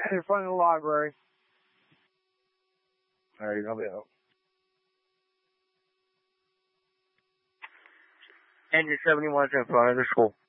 in front of the library. Alright, I'll be out. Engine 71's in front of the school.